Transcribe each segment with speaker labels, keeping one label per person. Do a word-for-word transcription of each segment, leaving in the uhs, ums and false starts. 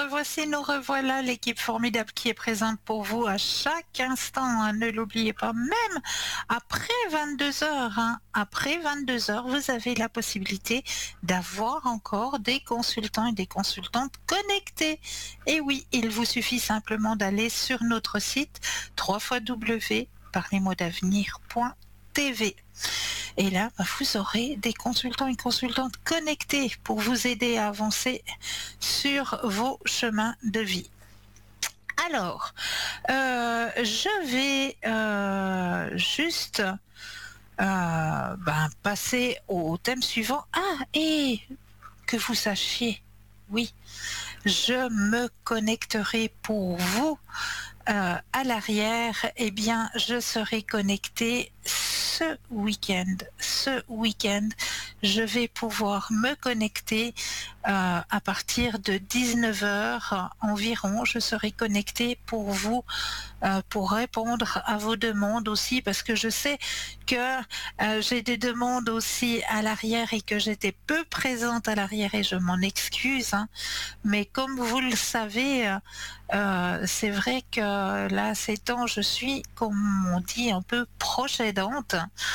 Speaker 1: revoici, nous revoilà, l'équipe formidable qui est présente pour vous à chaque instant. Hein. Ne l'oubliez pas, même après vingt-deux heures, hein, après vingt-deux heures, vous avez la possibilité d'avoir encore des consultants et des consultantes connectés. Et oui, il vous suffit simplement d'aller sur notre site w w w point parlez-moi d'avenir point t v. Et là, vous aurez des consultants et consultantes connectés pour vous aider à avancer sur vos chemins de vie. Alors, euh, je vais euh, juste euh, ben, passer au thème suivant. Ah, et que vous sachiez, oui, je me connecterai pour vous euh, à l'arrière. Eh bien, je serai connectée ce week-end. Ce week-end, je vais pouvoir me connecter euh, à partir de dix-neuf heures environ. Je serai connectée pour vous, euh, pour répondre à vos demandes aussi, parce que je sais que euh, j'ai des demandes aussi à l'arrière et que j'étais peu présente à l'arrière et je m'en excuse. Hein. Mais comme vous le savez, euh, c'est vrai que là, ces temps, je suis, comme on dit, un peu proche aidante.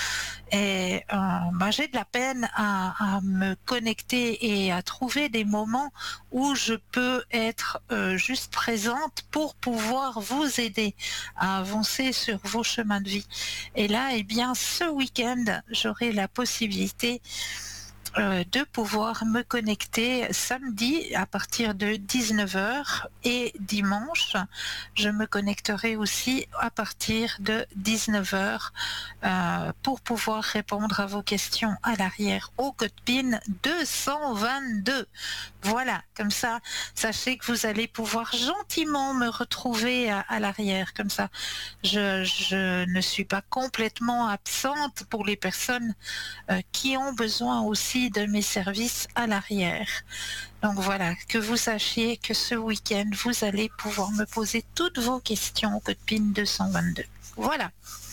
Speaker 1: Et euh, ben, j'ai de la peine à, à me connecter et à trouver des moments où je peux être euh, juste présente pour pouvoir vous aider à avancer sur vos chemins de vie. Et là, eh bien, ce week-end, j'aurai la possibilité Euh, de pouvoir me connecter samedi à partir de dix-neuf heures et dimanche, je me connecterai aussi à partir de dix-neuf heures euh, pour pouvoir répondre à vos questions à l'arrière au code PIN deux cent vingt-deux. Voilà, comme ça, sachez que vous allez pouvoir gentiment me retrouver à, à l'arrière. Comme ça, je, je ne suis pas complètement absente pour les personnes euh, qui ont besoin aussi de mes services à l'arrière. Donc voilà, que vous sachiez que ce week-end, vous allez pouvoir me poser toutes vos questions au code PIN deux cent vingt-deux. Voilà.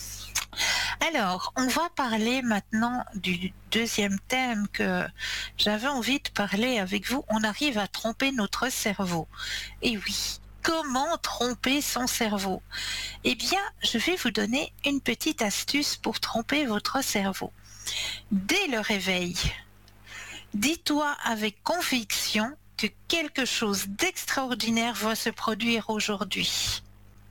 Speaker 1: Alors, on va parler maintenant du deuxième thème que j'avais envie de parler avec vous. On arrive à tromper notre cerveau. Et oui, comment tromper son cerveau? Eh bien, je vais vous donner une petite astuce pour tromper votre cerveau. Dès le réveil, dis-toi avec conviction que quelque chose d'extraordinaire va se produire aujourd'hui.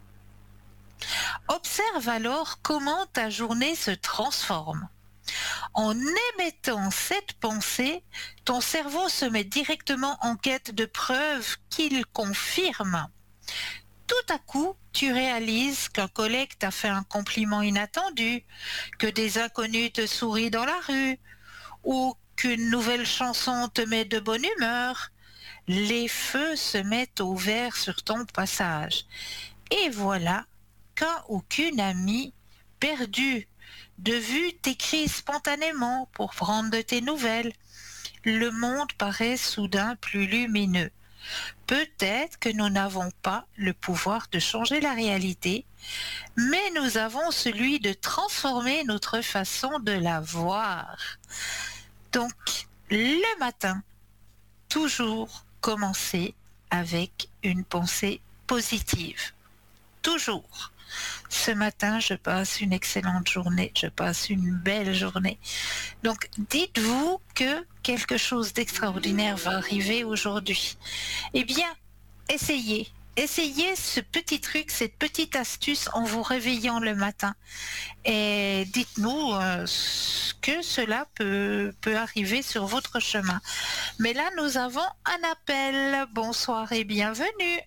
Speaker 1: Observe alors comment ta journée se transforme. En émettant cette pensée, ton cerveau se met directement en quête de preuves qu'il confirme. Tout à coup, tu réalises qu'un collègue t'a fait un compliment inattendu, que des inconnus te sourient dans la rue, ou qu'une nouvelle chanson te met de bonne humeur. Les feux se mettent au vert sur ton passage. Et voilà qu'un ou qu'une amie perdue de vue t'écrit spontanément pour prendre de tes nouvelles. Le monde paraît soudain plus lumineux. Peut-être que nous n'avons pas le pouvoir de changer la réalité, mais nous avons celui de transformer notre façon de la voir. Donc, le matin, toujours commencer avec une pensée positive. Toujours. Ce matin, je passe une excellente journée, je passe une belle journée. Donc, dites-vous que quelque chose d'extraordinaire va arriver aujourd'hui. Eh bien, essayez. Essayez ce petit truc, cette petite astuce en vous réveillant le matin. Et dites-nous euh, que cela peut, peut arriver sur votre chemin. Mais là, nous avons un appel. Bonsoir et bienvenue.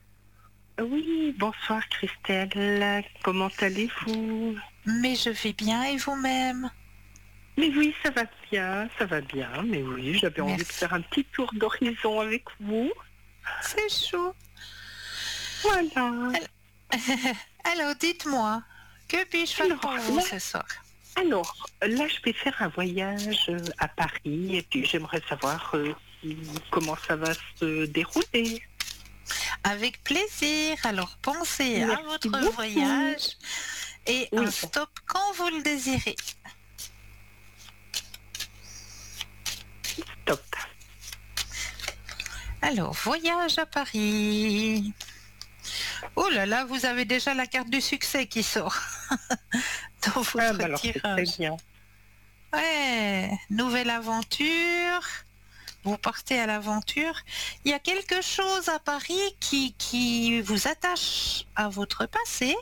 Speaker 2: Oui, bonsoir Christelle, comment allez-vous?
Speaker 1: Mais je vais bien et vous-même?
Speaker 2: Mais oui, ça va bien, ça va bien, mais oui, j'avais envie de
Speaker 1: Merci.
Speaker 2: faire un petit tour d'horizon avec vous.
Speaker 1: C'est chaud.
Speaker 2: Voilà.
Speaker 1: Alors, dites-moi, que puis-je faire
Speaker 2: Alors,
Speaker 1: pour vous
Speaker 2: là,
Speaker 1: ce soir?
Speaker 2: alors, là, je vais faire un voyage euh, à Paris et puis j'aimerais savoir euh, si- comment ça va se dérouler.
Speaker 1: Avec plaisir. Alors, pensez
Speaker 2: Merci
Speaker 1: à votre
Speaker 2: beaucoup.
Speaker 1: voyage et
Speaker 2: Oui,
Speaker 1: un stop quand vous le désirez.
Speaker 2: top.
Speaker 1: Alors, voyage à Paris. Oh là là, vous avez déjà la carte du succès qui sort dans votre
Speaker 2: Ah, bah alors c'est très
Speaker 1: tirage.
Speaker 2: bien.
Speaker 1: Ouais, nouvelle aventure. Vous partez à l'aventure. Il y a quelque chose à Paris qui, qui vous attache à votre passé.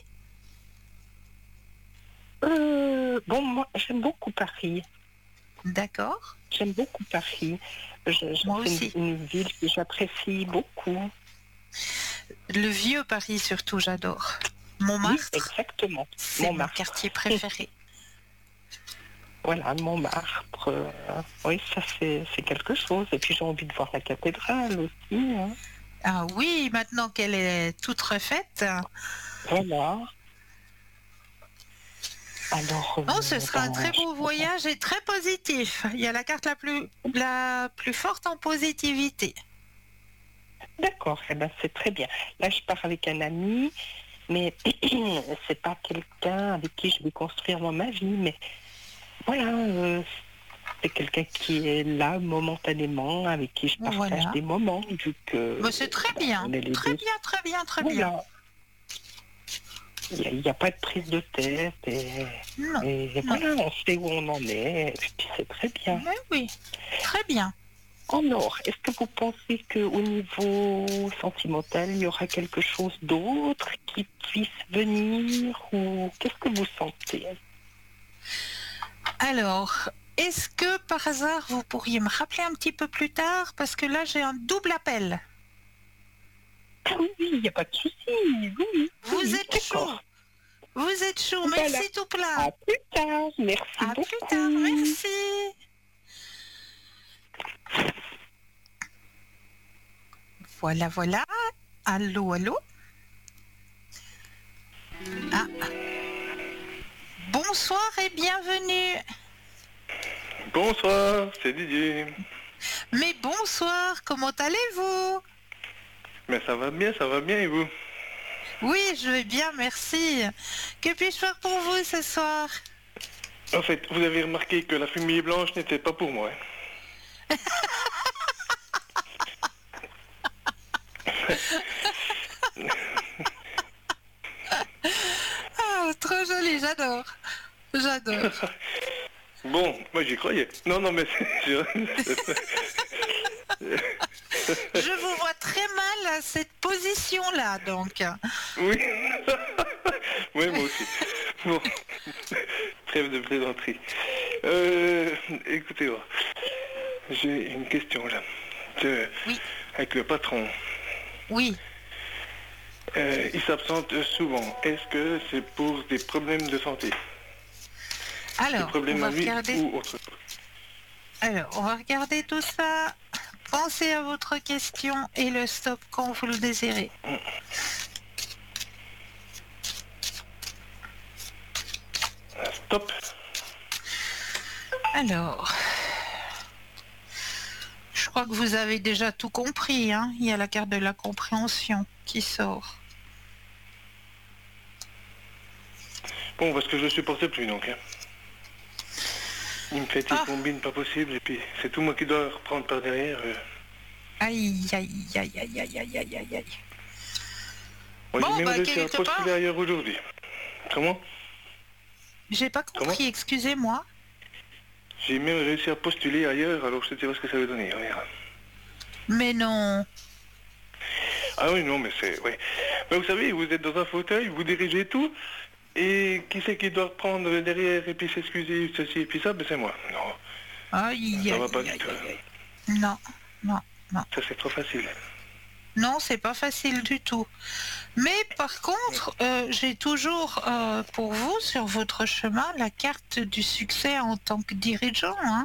Speaker 2: Euh, bon, moi, j'aime beaucoup Paris.
Speaker 1: D'accord.
Speaker 2: J'aime beaucoup Paris. Je, je-
Speaker 1: Moi
Speaker 2: c'est
Speaker 1: aussi.
Speaker 2: une, une ville que j'apprécie beaucoup.
Speaker 1: Le vieux Paris surtout, j'adore.
Speaker 2: Oui,
Speaker 1: Montmartre,
Speaker 2: exactement.
Speaker 1: c'est mon
Speaker 2: Montmartre.
Speaker 1: quartier préféré.
Speaker 2: Voilà, Montmartre. euh, oui, ça c'est c'est quelque chose. Et puis j'ai envie de voir la cathédrale aussi, hein.
Speaker 1: Ah oui, maintenant qu'elle est toute refaite.
Speaker 2: Voilà. Alors,
Speaker 1: Non, ce
Speaker 2: euh,
Speaker 1: sera un
Speaker 2: ben,
Speaker 1: très beau
Speaker 2: je-
Speaker 1: voyage et très positif. Il y a la carte la plus, la plus forte en positivité.
Speaker 2: d'accord, eh ben, c'est très bien. Là, je pars avec un ami, mais c'est pas quelqu'un avec qui je vais construire moi ma vie, mais voilà, euh, c'est quelqu'un qui est là momentanément, avec qui je partage
Speaker 1: Voilà.
Speaker 2: des moments, vu que
Speaker 1: Bah, c'est très
Speaker 2: ben,
Speaker 1: bien.
Speaker 2: on est les
Speaker 1: Très
Speaker 2: deux.
Speaker 1: bien, très bien, très bien.
Speaker 2: Voilà. Il n'y a, il y a pas de prise de tête et,
Speaker 1: Non,
Speaker 2: et
Speaker 1: non.
Speaker 2: voilà, on sait où on en est, et puis c'est très bien.
Speaker 1: Mais oui, très bien.
Speaker 2: Alors, est-ce que vous pensez qu'au niveau sentimental, il y aura quelque chose d'autre qui puisse venir ou qu'est-ce que vous sentez?
Speaker 1: Alors, est-ce que par hasard vous pourriez me rappeler un petit peu plus tard parce que là j'ai un double appel.
Speaker 2: Ah oui, oui, il n'y a pas de souci. Oui, oui,
Speaker 1: Vous
Speaker 2: oui,
Speaker 1: êtes chaud.
Speaker 2: d'accord.
Speaker 1: Vous êtes chaud.
Speaker 2: Voilà.
Speaker 1: Merci tout plein.
Speaker 2: À plus tard. Merci
Speaker 1: À plus tard.
Speaker 2: beaucoup.
Speaker 1: Merci. Voilà, voilà. Allô, allô. Ah. Bonsoir et bienvenue.
Speaker 3: Bonsoir, c'est Didier.
Speaker 1: Mais bonsoir, comment allez-vous?
Speaker 3: Mais ça va bien, ça va bien et vous?
Speaker 1: Oui, je vais bien, merci. Que puis-je faire pour vous ce soir?
Speaker 3: En fait, vous avez remarqué que la fumée blanche n'était pas pour moi, hein.
Speaker 1: Ah, trop joli, j'adore. J'adore.
Speaker 3: Bon, moi j'y croyais. Non, non, mais c'est...
Speaker 1: Je vous vois très mal à cette position-là, donc.
Speaker 3: Oui. Oui, moi aussi. Bon, trêve de plaisanterie. Euh, écoutez, oh, j'ai une question là. De-
Speaker 1: Oui.
Speaker 3: Avec le patron.
Speaker 1: Oui.
Speaker 3: Euh, il s'absente souvent. Est-ce que c'est pour des problèmes de santé? Des
Speaker 1: Alors, on
Speaker 3: problèmes
Speaker 1: va
Speaker 3: à lui
Speaker 1: regarder.
Speaker 3: ou autre chose?
Speaker 1: Alors, on va regarder tout ça. Pensez à votre question et le stop quand vous le désirez.
Speaker 3: Stop.
Speaker 1: Alors, je crois que vous avez déjà tout compris, hein. Il y a la carte de la compréhension qui sort.
Speaker 3: Bon, parce que je le supporte plus donc, hein. Il me fait des
Speaker 1: Ah.
Speaker 3: combines pas possible et puis c'est tout moi qui dois reprendre par derrière. euh.
Speaker 1: Aïe, aïe, aïe, aïe, aïe, aïe, aïe, aïe, aïe.
Speaker 3: Moi,
Speaker 1: Bon,
Speaker 3: j'ai même
Speaker 1: bah,
Speaker 3: réussi à
Speaker 1: quelque part-
Speaker 3: postuler ailleurs aujourd'hui. Comment?
Speaker 1: J'ai pas
Speaker 3: Comment
Speaker 1: compris, excusez-moi.
Speaker 3: J'ai même réussi à postuler ailleurs, alors je te dirai ce que ça veut donner. On verra.
Speaker 1: Mais non.
Speaker 3: Ah oui, non, mais c'est... Ouais. Mais vous savez, vous êtes dans un fauteuil, vous dirigez tout, et qui c'est qui doit reprendre derrière et puis s'excuser, ceci et puis ça? Ben c'est moi. Non,
Speaker 1: Aïe,
Speaker 3: ça
Speaker 1: aïe,
Speaker 3: va pas
Speaker 1: aïe,
Speaker 3: du tout.
Speaker 1: aïe, aïe. Non, non, non.
Speaker 3: Ça c'est trop facile.
Speaker 1: Non, c'est pas facile du tout. Mais par contre, euh, j'ai toujours euh, pour vous, sur votre chemin, la carte du succès en tant que dirigeant, hein.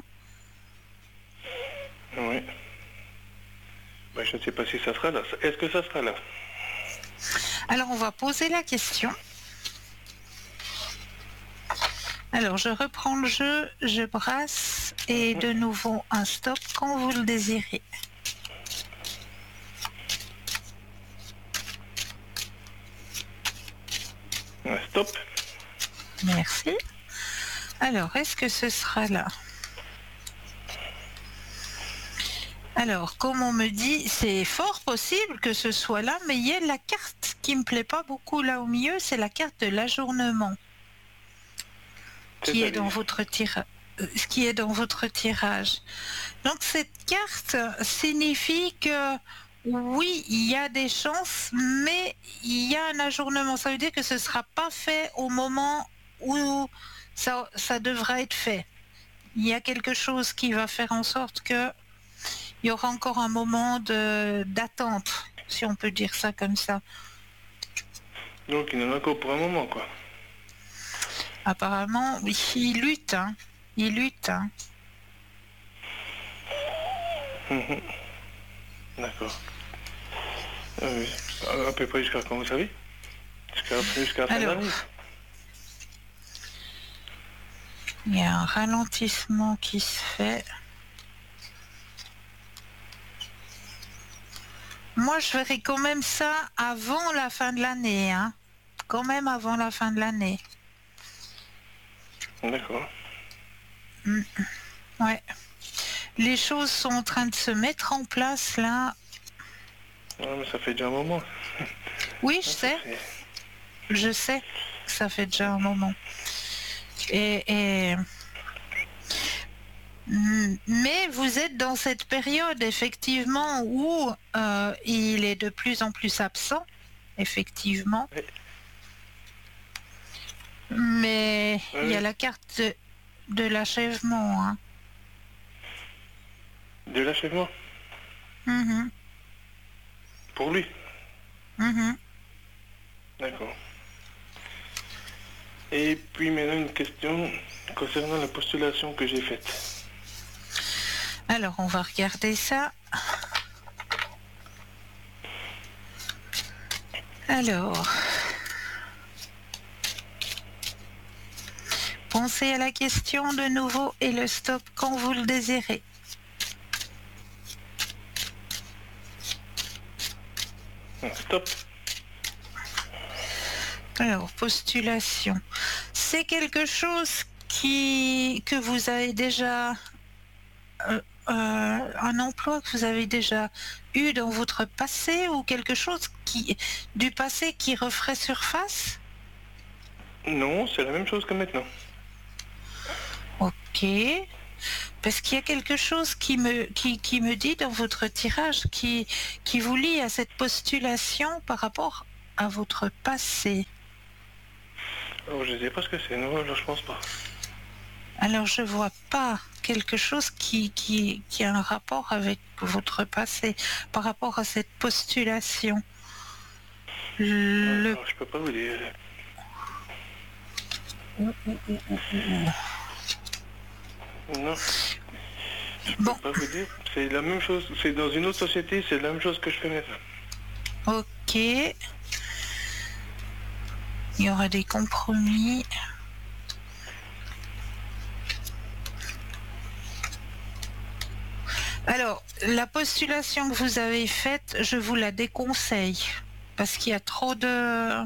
Speaker 3: Oui. Ben, je ne sais pas si ça sera là. Est-ce que ça sera là?
Speaker 1: Alors, on va poser la question. Alors, je reprends le jeu, je brasse et de nouveau un stop quand vous le désirez.
Speaker 3: Un stop.
Speaker 1: Merci. Alors, est-ce que ce sera là? Alors, comme on me dit, c'est fort possible que ce soit là, mais il y a la carte qui me plaît pas beaucoup là au milieu, c'est la carte de l'ajournement qui est dans votre tirage. Ce qui est dans votre tirage. Donc cette carte signifie que oui, il y a des chances, mais il y a un ajournement. Ça veut dire que ce ne sera pas fait au moment où ça, ça devra être fait. Il y a quelque chose qui va faire en sorte que il y aura encore un moment de, d'attente, si on peut dire ça comme ça.
Speaker 3: Donc il en a encore pour un moment, quoi.
Speaker 1: Apparemment, oui, il lutte, hein. Il lutte. Hein.
Speaker 3: Mmh. D'accord. Ah oui. À peu près jusqu'à quand, vous savez? Jusqu'à jusqu'à la fin de l'année.
Speaker 1: Il y a un ralentissement qui se fait. Moi, je verrai quand même ça avant la fin de l'année. Hein. Quand même avant la fin de l'année.
Speaker 3: D'accord.
Speaker 1: Mmh. Ouais. Les choses sont en train de se mettre en place là.
Speaker 3: Ouais, mais ça fait déjà un moment.
Speaker 1: Oui, je sais.
Speaker 3: Fait...
Speaker 1: Je sais que ça fait déjà un moment. Et, et... Mais vous êtes dans cette période effectivement où euh, il est de plus en plus absent, effectivement.
Speaker 3: Oui.
Speaker 1: Mais
Speaker 3: oui.
Speaker 1: Il y a la carte de, de l'achèvement. Hein.
Speaker 3: De l'achèvement
Speaker 1: Mmh.
Speaker 3: Pour lui
Speaker 1: Mmh.
Speaker 3: D'accord. Et puis maintenant une question concernant la postulation que j'ai faite.
Speaker 1: Alors on va regarder ça. Alors, pensez à la question de nouveau et le stop quand vous le désirez.
Speaker 3: Stop.
Speaker 1: Alors, postulation. C'est quelque chose qui que vous avez déjà... Euh, euh, un emploi que vous avez déjà eu dans votre passé ou quelque chose qui, du passé qui referait surface?
Speaker 3: Non, c'est la même chose que maintenant.
Speaker 1: Ok. Parce qu'il y a quelque chose qui me, qui, qui me dit dans votre tirage qui, qui vous lie à cette postulation par rapport à votre passé.
Speaker 3: Oh, je ne sais pas ce que c'est, non, là, je pense pas.
Speaker 1: Alors je vois pas quelque chose qui, qui, qui a un rapport avec votre passé par rapport à cette postulation. Le...
Speaker 3: Alors, je peux pas vous dire.
Speaker 1: Ouh, ouh, ouh, ouh, ouh.
Speaker 3: Non. Je
Speaker 1: Bon.
Speaker 3: peux pas vous dire. C'est la même chose. C'est dans une autre société, c'est la même chose que je fais maintenant.
Speaker 1: Ok. Il y aura des compromis. Alors, la postulation que vous avez faite, je vous la déconseille. Parce qu'il y a trop de...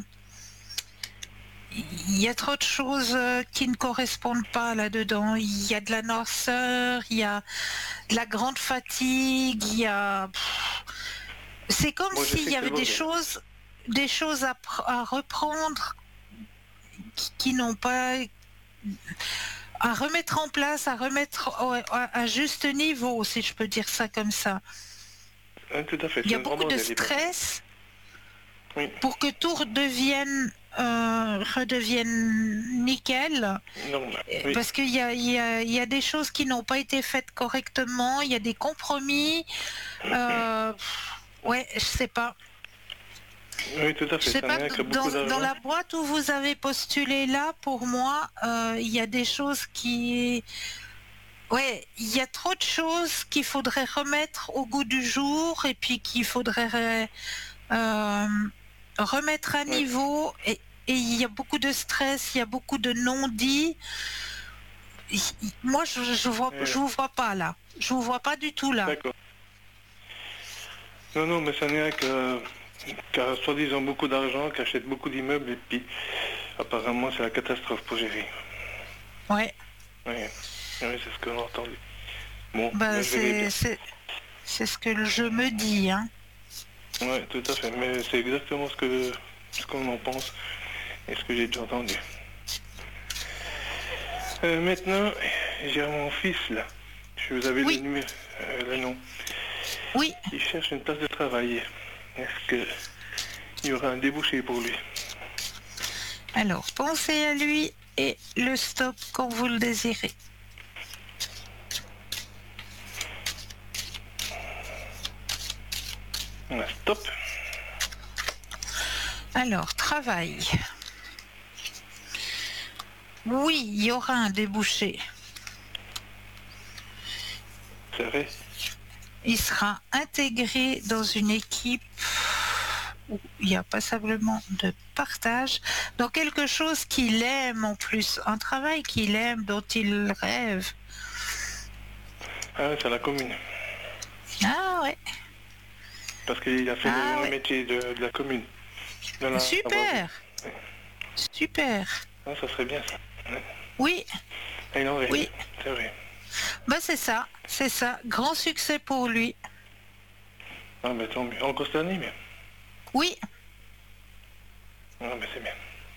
Speaker 1: Il y a trop de choses qui ne correspondent pas là-dedans. Il y a de la noirceur, il y a de la grande fatigue, il y a... C'est comme
Speaker 3: Moi,
Speaker 1: s'il y avait des
Speaker 3: bon,
Speaker 1: choses, des choses à, à reprendre qui, qui n'ont pas... à remettre en place, à remettre à, à juste niveau, si je peux dire ça comme ça.
Speaker 3: Ah, tout à fait.
Speaker 1: Il y a beaucoup de stress oui. pour que tout redevienne, euh, redevienne nickel.
Speaker 3: Non, bah, oui.
Speaker 1: Parce qu'il y a, il y, a, il y a des choses qui n'ont pas été faites correctement, il y a des compromis. Euh, ouais, je sais pas.
Speaker 3: Oui, tout à fait.
Speaker 1: Je sais
Speaker 3: ça
Speaker 1: pas, dans, dans la boîte où vous avez postulé là, pour moi, euh, il y a des choses qui... Ouais, il y a trop de choses qu'il faudrait remettre au goût du jour et puis qu'il faudrait euh, remettre à
Speaker 3: ouais.
Speaker 1: niveau. Et, et il y a beaucoup de stress, il y a beaucoup de non-dits. Moi, je je vois,
Speaker 3: ouais.
Speaker 1: je vous vois pas là. Je vous vois pas du tout là.
Speaker 3: D'accord. Non, non, mais ça n'est que... qui a soi-disant beaucoup d'argent, qui achète beaucoup d'immeubles, et puis apparemment c'est la catastrophe pour gérer.
Speaker 1: Ouais.
Speaker 3: Oui, oui c'est ce qu'on a entendu. Bon,
Speaker 1: bah,
Speaker 3: moi, je
Speaker 1: c'est, c'est, C'est ce que le jeu me dit, hein.
Speaker 3: Ouais, tout à fait. Mais c'est exactement ce que ce qu'on en pense et ce que j'ai déjà entendu. Euh, maintenant, j'ai mon fils là. Je vous avais
Speaker 1: Oui.
Speaker 3: le numéro, euh, le nom.
Speaker 1: Oui,
Speaker 3: Il cherche une place de travail. Est-ce que il y aura un débouché pour lui?
Speaker 1: alors pensez à lui et le stop quand vous le désirez.
Speaker 3: On a stop.
Speaker 1: Alors, travail. Oui, il y aura un débouché.
Speaker 3: C'est vrai.
Speaker 1: Il sera intégré dans une équipe où il y a passablement de partage, dans quelque chose qu'il aime en plus, un travail qu'il aime, dont il rêve.
Speaker 3: Ah, c'est la commune.
Speaker 1: Ah ouais,
Speaker 3: Parce qu'il a fait
Speaker 1: Ah,
Speaker 3: le,
Speaker 1: ouais.
Speaker 3: métier de, de la commune. De la-
Speaker 1: super, super.
Speaker 3: Ah, ça serait bien ça. Ouais.
Speaker 1: Oui,
Speaker 3: Et il en rêve.
Speaker 1: Oui.
Speaker 3: C'est vrai.
Speaker 1: bah c'est ça, c'est ça. Grand succès pour lui.
Speaker 3: Ah, mais tant mieux. Encore cette année, mais.
Speaker 1: Oui,
Speaker 3: Ah, mais c'est bien.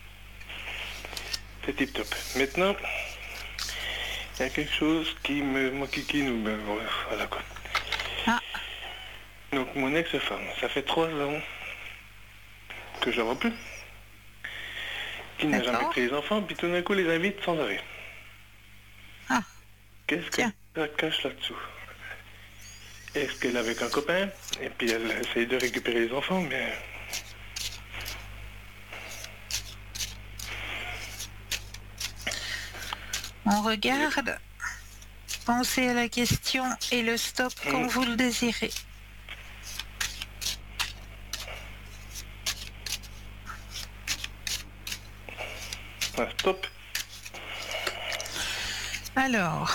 Speaker 3: C'est tip top. Maintenant, il y a quelque chose qui me. Moi, qui, qui nous. Ben, voilà quoi.
Speaker 1: Ah.
Speaker 3: Donc, mon ex-femme, ça fait trois ans que je la vois plus. Qui n'a jamais
Speaker 1: D'accord.
Speaker 3: pris les enfants, puis tout d'un coup les invite sans arrêt.
Speaker 1: Ah.
Speaker 3: Qu'est-ce que
Speaker 1: Tiens.
Speaker 3: ça cache là-dessous? Est-ce qu'elle est avec un copain, et puis elle essaye de récupérer les enfants, mais...
Speaker 1: On regarde. Pensez à la question et le stop quand
Speaker 3: Mmh.
Speaker 1: vous le désirez.
Speaker 3: Ah, stop.
Speaker 1: Alors.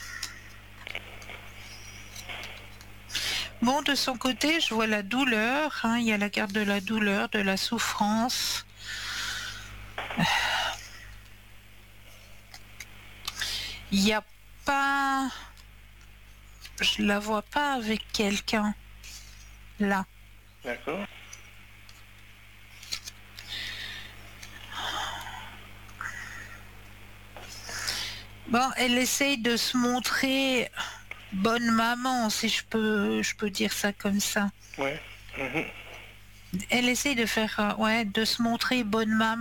Speaker 1: Bon, de son côté, je vois la douleur. Hein, il y a la carte de la douleur, de la souffrance. Il n'y a pas... Je la vois pas avec quelqu'un. Là.
Speaker 3: D'accord.
Speaker 1: Bon, elle essaye de se montrer bonne maman, si je peux, je peux dire ça comme ça.
Speaker 3: Ouais. Mhm.
Speaker 1: Elle essaye de faire, euh, ouais, de se montrer bonne maman.